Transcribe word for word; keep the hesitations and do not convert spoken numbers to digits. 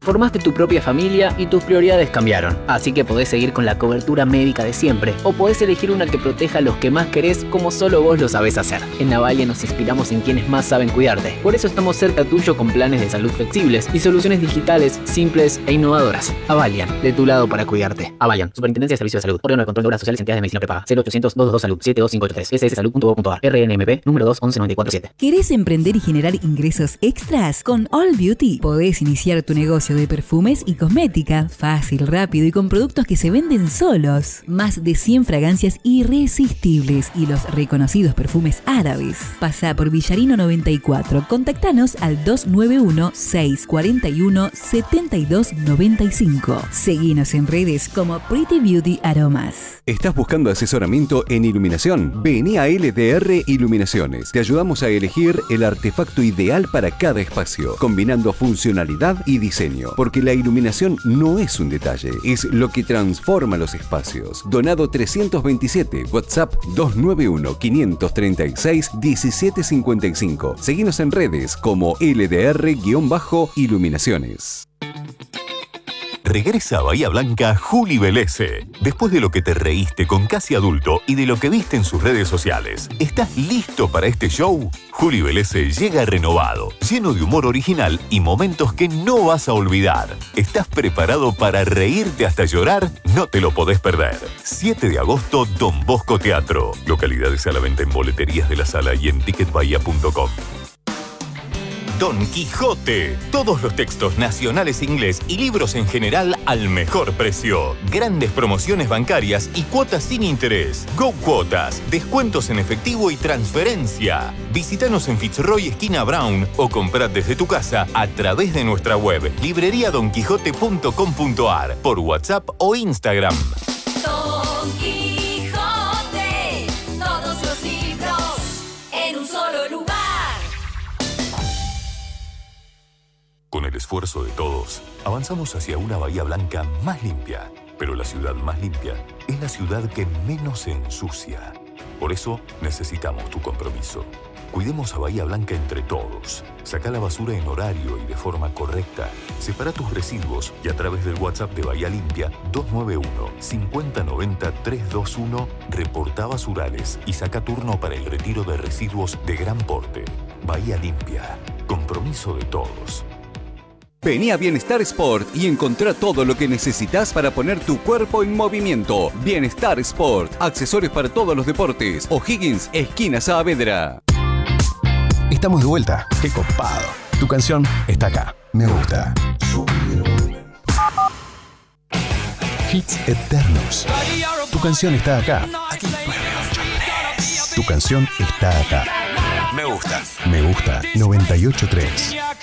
Formaste tu propia familia y tus prioridades cambiaron. Así que podés seguir con la cobertura médica de siempre, o podés elegir una que proteja a los que más querés como solo vos lo sabés hacer. En Avalia nos inspiramos en quienes más saben cuidarte. Por eso estamos cerca tuyo con planes de salud flexibles y soluciones digitales, simples e innovadoras. Avalian, de tu lado para cuidarte. Avalian, Superintendencia de Servicios de Salud. Órgano de Control de Obras Sociales y Entidades de Medicina Prepaga. cero ochocientos, doscientos veintidós Salud, siete dos cinco ocho tres. s s salud punto gov punto a r. R N M P, número dos once noventa y cuatro siete. ¿Querés emprender y generar ingresos extras? Con All Beauty podés iniciar tu negocio de perfumes y cosmética, fácil, rápido y con productos que se venden solos. Más de cien fragancias irresistibles y los reconocidos perfumes árabes. Pasá por Villarino noventa y cuatro. Contactanos al dos nueve uno, seis cuatro uno, siete dos nueve cinco. Seguinos en redes como Pretty Beauty Aromas. ¿Estás buscando asesoramiento en iluminación? Vení a L D R Iluminaciones. Te ayudamos a elegir el artefacto ideal para cada espacio, combinando funcionalidad y diseño. Porque la iluminación no es un detalle, es lo que transforma los espacios. Donado trescientos veintisiete, WhatsApp dos nueve uno, cinco tres seis, uno siete cinco cinco. Seguinos en redes como L D R-Iluminaciones. Regresa a Bahía Blanca Juli Velese. Después de lo que te reíste con Casi Adulto y de lo que viste en sus redes sociales, ¿estás listo para este show? Juli Velese llega renovado, lleno de humor original y momentos que no vas a olvidar. ¿Estás preparado para reírte hasta llorar? No te lo podés perder. siete de agosto, Don Bosco Teatro. Localidades a la venta en boleterías de la sala y en ticket bahía punto com. Don Quijote. Todos los textos nacionales e inglés y libros en general al mejor precio. Grandes promociones bancarias y cuotas sin interés. Go Cuotas. Descuentos en efectivo y transferencia. Visítanos en Fitzroy esquina Brown o comprad desde tu casa a través de nuestra web librería don quijote punto com punto a r por WhatsApp o Instagram. Don Quijote. Todos los libros en un solo lugar. Con el esfuerzo de todos, avanzamos hacia una Bahía Blanca más limpia. Pero la ciudad más limpia es la ciudad que menos se ensucia. Por eso necesitamos tu compromiso. Cuidemos a Bahía Blanca entre todos. Saca la basura en horario y de forma correcta. Separa tus residuos y a través del WhatsApp de Bahía Limpia dos nueve uno, cinco cero nueve cero, tres dos uno reporta basurales y saca turno para el retiro de residuos de gran porte. Bahía Limpia. Compromiso de todos. Vení a Bienestar Sport y encontrá todo lo que necesitas para poner tu cuerpo en movimiento. Bienestar Sport, accesorios para todos los deportes. O'Higgins, esquina Saavedra. Estamos de vuelta. ¡Qué copado! Tu canción está acá. Me gusta. Hits eternos. Tu canción está acá. Aquí. Tu canción está acá. Me gusta. Me gusta. noventa y ocho punto tres.